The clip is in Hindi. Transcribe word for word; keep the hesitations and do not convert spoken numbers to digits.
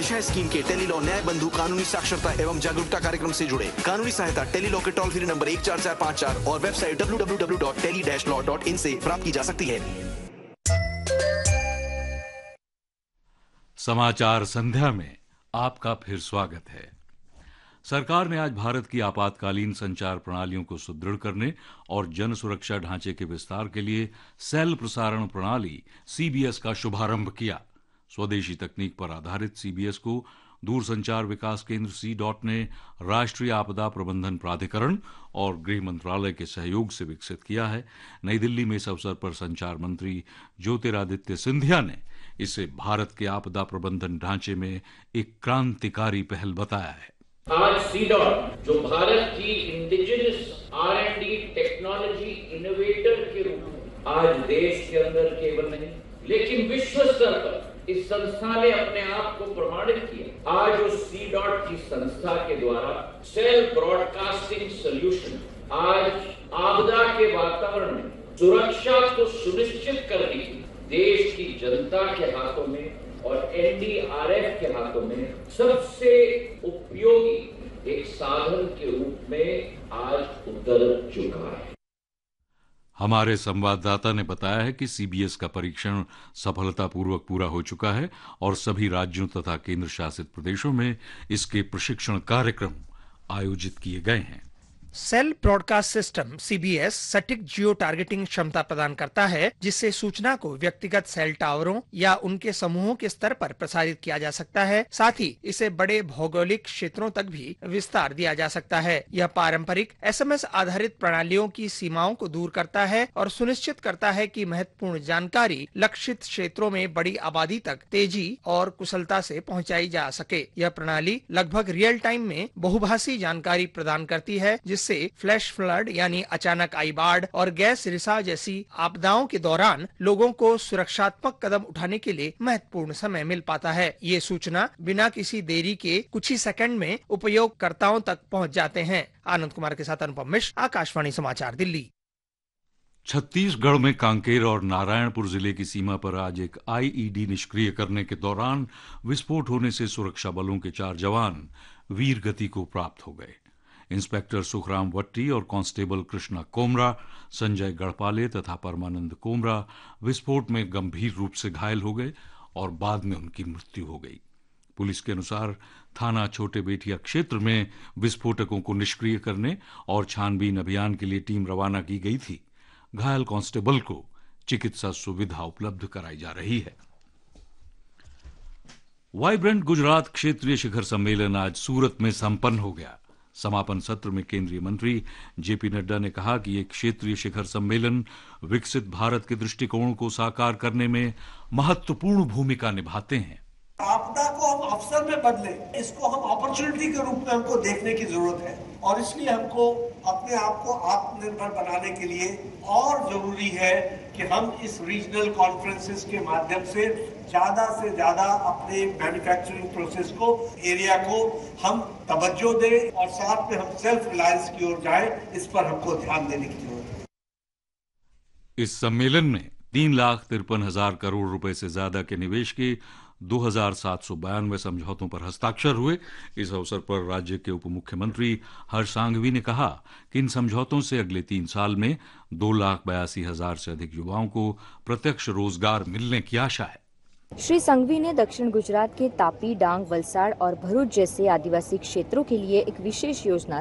पेश है स्कीम के टेलीलॉ न्याय बंधु कानूनी साक्षरता एवं जागरूकता कार्यक्रम से जुड़े। कानूनी सहायता टेलीलॉ के टोल फ्री नंबर एक चार चार पाँच चार और website W W W dot tele dash law dot in से प्राप्त की जा सकती है। समाचार संध्या में आपका फिर स्वागत है। सरकार ने आज भारत की आपातकालीन संचार प्रणालियों को सुदृढ़ करने और जन सुरक्षा ढांचे के विस्तार के लिए सेल प्रसारण प्रणाली सीबीएस का शुभारंभ किया। स्वदेशी तकनीक पर आधारित सीबीएस को दूरसंचार विकास केंद्र सी डॉट ने राष्ट्रीय आपदा प्रबंधन प्राधिकरण और गृह मंत्रालय के सहयोग से विकसित किया है। नई दिल्ली में इस अवसर पर संचार मंत्री ज्योतिरादित्य सिंधिया ने इसे भारत के आपदा प्रबंधन ढांचे में एक क्रांतिकारी पहल बताया है। आज सी डॉट जो भारत की indigenous are and D technology innovator के रूप में आज देश के अंदर केवल नहीं लेकिन विश्व स्तर पर इस संस्था ने अपने आप को प्रमाणित किया। आज उस सी डॉट की संस्था के द्वारा सेल ब्रॉडकास्टिंग सॉल्यूशन आज आपदा के वातावरण में सुरक्षा को सुनिश्चित करने की देश की जनता के हाथों में और एन डी आर एफ के हाथों में सबसे उपयोगी एक साधन के रूप में आज उतर चुका है। हमारे संवाददाता ने बताया है कि सीबीएस का परीक्षण सफलतापूर्वक पूरा हो चुका है और सभी राज्यों तथा केंद्र शासित प्रदेशों में इसके प्रशिक्षण कार्यक्रम आयोजित किए गए हैं। सेल ब्रॉडकास्ट सिस्टम सीबीएस सटीक जियो टारगेटिंग क्षमता प्रदान करता है, जिससे सूचना को व्यक्तिगत सेल टावरों या उनके समूहों के स्तर पर प्रसारित किया जा सकता है। साथ ही इसे बड़े भौगोलिक क्षेत्रों तक भी विस्तार दिया जा सकता है। यह पारंपरिक एसएमएस आधारित प्रणालियों की सीमाओं को दूर करता है और सुनिश्चित करता है कि महत्वपूर्ण जानकारी लक्षित क्षेत्रों में बड़ी आबादी तक तेजी और कुशलता से पहुंचाई जा सके। यह प्रणाली लगभग रियल टाइम में बहुभाषी जानकारी प्रदान करती है, जिससे फ्लैश फ्लड यानी अचानक आई बाढ़ और गैस रिसाव जैसी आपदाओं के दौरान लोगों को सुरक्षात्मक कदम उठाने के लिए महत्वपूर्ण समय मिल पाता है। ये सूचना बिना किसी देरी के कुछ ही सेकंड में उपयोगकर्ताओं तक पहुंच जाते हैं। आनंद कुमार के साथ अनुपम मिश्र, आकाशवाणी समाचार, दिल्ली। छत्तीसगढ़ में कांकेर और नारायणपुर जिले की सीमा पर आज एक आईईडी निष्क्रिय करने के दौरान विस्फोट होने से सुरक्षा बलों के चार जवान वीर गति को प्राप्त हो गए। इंस्पेक्टर सुखराम वट्टी और कांस्टेबल कृष्णा कोमरा, संजय गढ़पाले तथा परमानंद कोमरा विस्फोट में गंभीर रूप से घायल हो गए और बाद में उनकी मृत्यु हो गई। पुलिस के अनुसार थाना छोटे बेटिया क्षेत्र में विस्फोटकों को निष्क्रिय करने और छानबीन अभियान के लिए टीम रवाना की गई थी। घायल कांस्टेबल को चिकित्सा सुविधा उपलब्ध कराई जा रही है। वाइब्रेंट गुजरात क्षेत्रीय शिखर सम्मेलन आज सूरत में संपन्न हो गया। समापन सत्र में केंद्रीय मंत्री जेपी नड्डा ने कहा कि ये क्षेत्रीय शिखर सम्मेलन विकसित भारत के दृष्टिकोण को साकार करने में महत्वपूर्ण भूमिका निभाते हैं। आपदा को हम अवसर में बदले, इसको हम अपॉर्चुनिटी के रूप में हमको देखने की जरूरत है और इसलिए हमको अपने आप को आत्मनिर्भर बनाने के लिए और जरूरी है कि हम इस रीजनल कॉन्फ्रेंसेस के माध्यम से ज्यादा से ज्यादा अपने मैन्युफैक्चरिंग प्रोसेस को, एरिया को हम तवज्जो दें और साथ में हम सेल्फ रिलायंस की ओर जाएं। इस पर हमको ध्यान देने की जरूरत है। इस सम्मेलन में तीन लाख तिरपन हजार करोड़ रुपए से ज्यादा के निवेश के दो हजार सात सौ बयानवे समझौतों पर हस्ताक्षर हुए। इस अवसर पर राज्य के उप मुख्यमंत्री हर्ष सांघवी ने कहा कि इन समझौतों से अगले तीन साल में दो लाख बयासी हजार से अधिक युवाओं को प्रत्यक्ष रोजगार मिलने की आशा है। श्री संघवी ने दक्षिण गुजरात के तापी, डांग, वलसाड़ और भरूच जैसे आदिवासी क्षेत्रों के लिए एक विशेष योजना